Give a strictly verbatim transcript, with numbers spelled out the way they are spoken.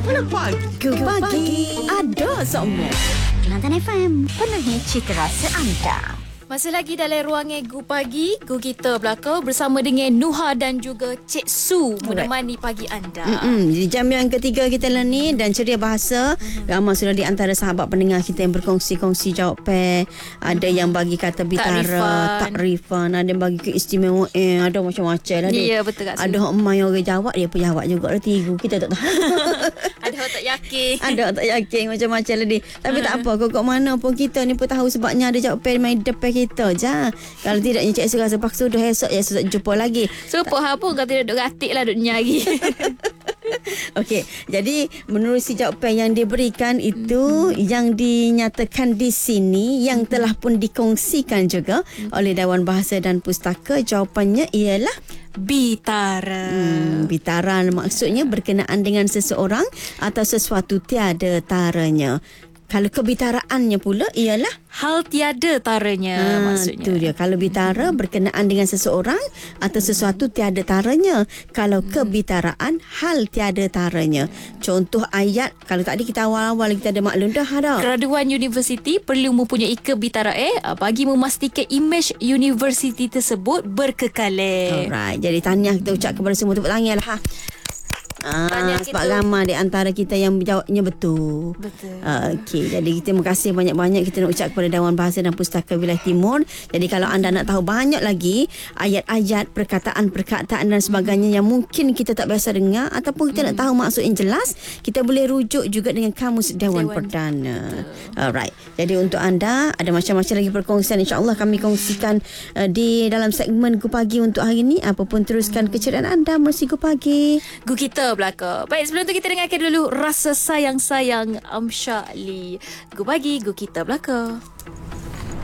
Mana pagi? Ke pagi. Ada semua. Kelantan F M, penuhi cita rasa anda. Masih lagi dalam ruangan Gu Pagi, Gu kita belakang bersama dengan Nuha dan juga Cik Su menemani pagi anda. Mm-mm. Jadi jam yang ketiga kita lah ni dan ceria bahasa. Mm-hmm. Ramai sudah di antara sahabat pendengar kita yang berkongsi-kongsi jawapan. Ada yang bagi kata bitara, tak refund, ada yang bagi keistimewaan, eh, ada macam-macam lah. Ya, betul Kak Su. Ada orang yang orang jawab, dia pun jawab juga lah tiga. Kita tak tahu. Ada orang tak yakin. Ada orang tak yakin macam-macam lah dia. Tapi tak apa, kok mana pun kita ni pun tahu sebabnya ada jawapan main depan kita je. Kalau tidaknya Cik Su rasa paksa dah esok ya esok jumpa lagi. So apa ha pun kalau tidak duk ratik lah duk nyari. Okey, jadi menurut si jawapan yang diberikan itu mm-hmm. yang dinyatakan di sini yang mm-hmm. telah pun dikongsikan juga mm-hmm. oleh Dewan Bahasa dan Pustaka, jawapannya ialah bitara. Hmm, bitara maksudnya berkenaan dengan seseorang atau sesuatu tiada taranya. Kalau kebitaraannya pula ialah hal tiada taranya, ha, maksudnya. Itu dia. Kalau bitara hmm. berkenaan dengan seseorang atau sesuatu tiada taranya. Kalau hmm. kebitaraan hal tiada taranya. Contoh ayat, kalau tadi kita awal-awal kita ada maklum dah dah. Graduan universiti perlu mempunyai kebitaraan bagi memastikan imej universiti tersebut berkekalan. Alright. Jadi tahniah kita ucap kepada semua, tepuk tangan lah. Ha. Ah, sebab kita ramai di antara kita yang jawabnya betul. Betul. Ah, Okey, jadi terima kasih banyak-banyak kita nak ucap kepada Dewan Bahasa dan Pustaka Wilayah Timur. Jadi kalau anda nak tahu banyak lagi ayat-ayat, perkataan-perkataan dan sebagainya yang mungkin kita tak biasa dengar ataupun kita hmm. nak tahu maksud yang jelas, kita boleh rujuk juga dengan Kamus Dewan, Dewan. Perdana. Betul. Alright. Jadi untuk anda ada macam-macam lagi perkongsian, insya-Allah kami kongsikan uh, di dalam segmen Gu Pagi untuk hari ini. Apapun teruskan hmm. keceriaan anda Mersi Gu Pagi. Gu kita belaka. Baik, sebelum tu kita dengarkan dulu Rasa Sayang-Sayang Amsyali. Gu Pagi, Gu kita belaka.